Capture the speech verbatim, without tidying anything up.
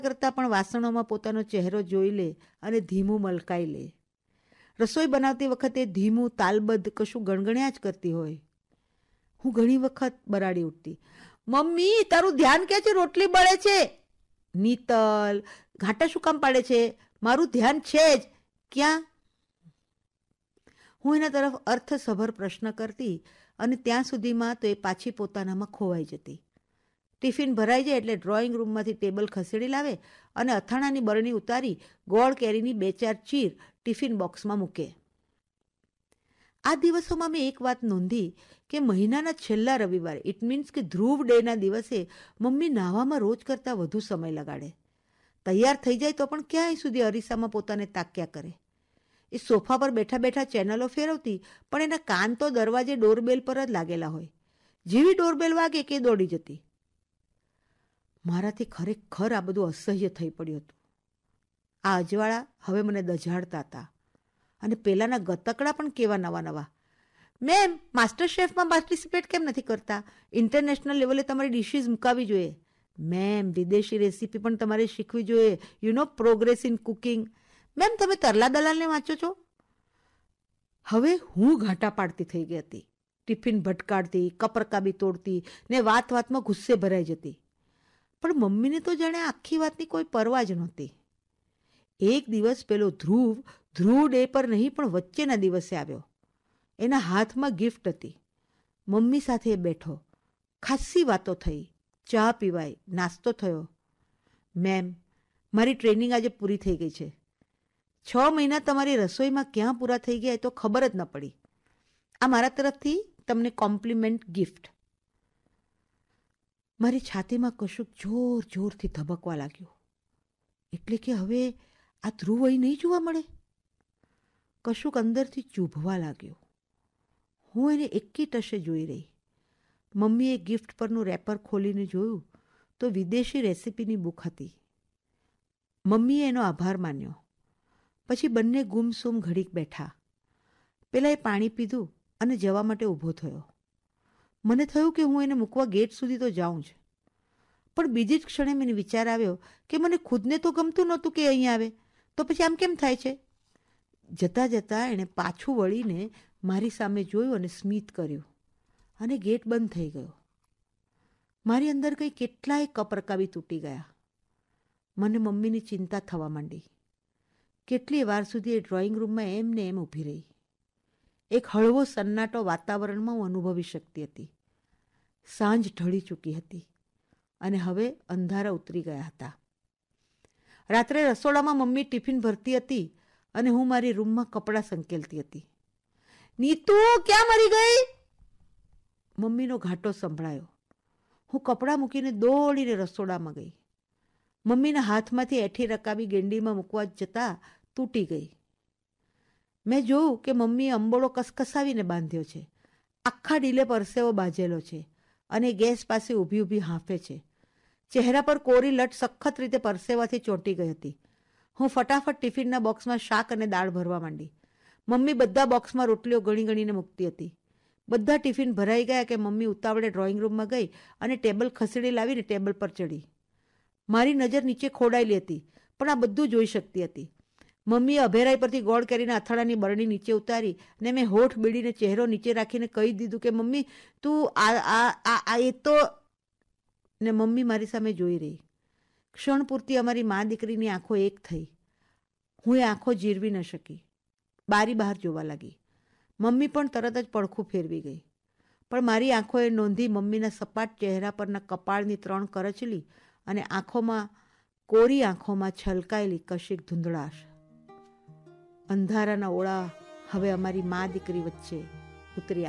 કરતાં પણ વાસણોમાં પોતાનો ચહેરો જોઈ લે અને ધીમું મલકાઈ લે. રસોઈ બનાવતી વખતે ધીમું તાલબદ્ધ કશું ગણગણ્યા જ કરતી હોય. હું ઘણી વખત બરાડી ઉઠતી, મમ્મી તારું ધ્યાન ક્યાં છે? રોટલી બળે છે. નીતલ, ઘાટા શું કામ પાડે છે? મારું ધ્યાન છે જ. ક્યાં? હું એના તરફ અર્થસભર પ્રશ્ન કરતી અને ત્યાં સુધીમાં તો એ પાછી પોતાનામાં ખોવાઈ જતી. ટિફિન ભરાઈ જાય એટલે ડ્રોઈંગ રૂમમાંથી ટેબલ ખસેડી લાવે અને અથાણાની બરણી ઉતારી ગોળ કેરીની બે ચાર ચીર ટિફિન બોક્સમાં મૂકે. આ દિવસોમાં મેં એક વાત નોંધી કે મહિનાના છેલ્લા રવિવારે, ઇટ મીન્સ કે ધ્રુવ ડેના દિવસે મમ્મી નાહવામાં રોજ કરતાં વધુ સમય લગાડે. તૈયાર થઈ જાય તો પણ ક્યાંય સુધી અરીસામાં પોતાને તાક્યા કરે. એ સોફા પર બેઠા બેઠા ચેનલો ફેરવતી, પણ એના કાન તો દરવાજે ડોરબેલ પર જ લાગેલા હોય. જેવી ડોરબેલ વાગે કે દોડી જતી. મારાથી ખરેખર આ બધું અસહ્ય થઈ પડ્યું હતું. આ અજવાળા હવે મને દઝાડતા હતા. અને પેલાના ગતકડા પણ કેવા નવા નવા. મેમ, માસ્ટર શેફમાં પાર્ટિસિપેટ કેમ નથી કરતા? ઇન્ટરનેશનલ લેવલે તમારી ડિશિસ મુકાવી જોઈએ. મેમ, વિદેશી રેસીપી પણ તમારે શીખવી જોઈએ. You know progress in cooking. Ma'am, તમે તરલા દલાલને વાંચો છો? હવે હું ઘાટા પાડતી થઈ ગઈ હતી. ટિફિન ભટકાડતી, કપરકાબી તોડતી ને વાત વાતમાં ગુસ્સે ભરાઈ જતી. પણ મમ્મીને તો જાણે આખી વાતની કોઈ પરવા જ નહોતી. એક દિવસ પેલો ધ્રુવ ધ્રુવ ડે પર નહીં પણ વચ્ચેના દિવસે આવ્યો. એના હાથમાં ગિફ્ટ હતી. મમ્મી સાથે બેઠો. ખાસ્સી વાતો થઈ. ચા પીવાઈ, નાસ્તો થયો. મેમ, મારી ટ્રેનિંગ આજે પૂરી થઈ ગઈ છે. છ મહિના તમારી રસોઈમાં ક્યાં પૂરા થઈ ગયા એ તો ખબર જ ન પડી. આ મારા તરફથી તમને કોમ્પ્લિમેન્ટ ગિફ્ટ. મારી છાતીમાં કશુંક જોર જોરથી ધબકવા લાગ્યું. એટલે કે હવે આ ધ્રુવ અહીં નહીં જોવા મળે? કશુંક અંદરથી ચૂભવા લાગ્યું. હું એને એકી ટશે જોઈ રહી. મમ્મીએ ગિફ્ટ પરનું રેપર ખોલીને જોયું તો વિદેશી રેસીપીની બુક હતી. મમ્મીએ એનો આભાર માન્યો. પછી બંને ગુમસુમ ઘડીક બેઠા. પેલા એ પાણી પીધું અને જવા માટે ઊભો થયો. મને થયું કે હું એને મૂકવા ગેટ સુધી તો જાઉં જ. પણ બીજી જ ક્ષણે મને વિચાર આવ્યો કે મને ખુદને તો ગમતું નહોતું કે અહીં આવે, તો પછી આમ કેમ થાય છે? જતાં જતાં એણે પાછું વળીને મારી સામે જોયું અને સ્મિત કર્યું અને ગેટ બંધ થઈ ગયો. મારી અંદર કંઈ કેટલાય કપરકાવી તૂટી ગયા. મને મમ્મીની ચિંતા થવા માંડી. કેટલી વાર સુધી એ ડ્રોઈંગ રૂમમાં એમ ને એમ ઊભી રહી. એક હળવો સન્નાટો વાતાવરણમાં હું અનુભવી શકતી હતી. સાંજ ઢળી ચૂકી હતી અને હવે અંધારા ઉતરી ગયા હતા. રાત્રે રસોડામાં મમ્મી ટિફિન ભરતી હતી અને હું મારી રૂમમાં કપડાં સંકેલતી હતી. નીતુ, ક્યાં મરી ગઈ? મમ્મીનો ઘાટો સંભળાયો. હું કપડાં મૂકીને દોડીને રસોડામાં ગઈ. મમ્મીના હાથમાંથી એઠી રકાબી ગેંડીમાં મૂકવા જતાં તૂટી ગઈ. મેં જોયું કે મમ્મીએ અંબોળો કસકસાવીને બાંધ્યો છે. આખા ડીલે પરસેવો બાજેલો છે અને ગેસ પાસે ઊભી ઊભી હાંફે છે. ચહેરા પર કોરી લટ સખત રીતે પરસેવાથી ચોંટી ગઈ હતી. હું ફટાફટ ટિફિનના બોક્સમાં શાક અને દાળ ભરવા માંડી. મમ્મી બધા બોક્સમાં રોટલીઓ ગણી ગણીને મૂકતી હતી. બધા ટિફિન ભરાઈ ગયા કે મમ્મી ઉતાવળે ડ્રોઈંગ રૂમમાં ગઈ અને ટેબલ ખસેડી લાવીને ટેબલ પર ચડી. મારી નજર નીચે ખોડાયેલી હતી, પણ આ બધું જોઈ શકતી હતી. મમ્મીએ અભેરાઈ પરથી ગોળ કેરીના અથાણાની બરણી નીચે ઉતારી ને મેં હોઠ બીડીને ચહેરો નીચે રાખીને કહી દીધું કે મમ્મી તું આ આ આ એ તો. ને મમ્મી મારી સામે જોઈ રહી. ક્ષણ પૂરતી અમારી મા દીકરીની આંખો એક થઈ. હું એ આંખો જીરવી ન શકી. બારી બહાર જોવા લાગી. મમ્મી પણ તરત જ પડખું ફેરવી ગઈ. પણ મારી આંખોએ નોંધી મમ્મીના સપાટ ચહેરા પરના કપાળની ત્રણ કરચલી અને આંખોમાં, કોરી આંખોમાં છલકાયેલી કશીક ધૂંધળાશ. અંધારાના ઓળા હવે અમારી મા દીકરી વચ્ચે ઉતરી